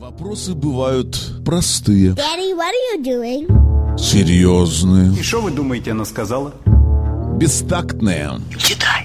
Вопросы бывают простые, Daddy, what are you doing? серьезные, И что вы думаете, она сказала? бестактные. Читай.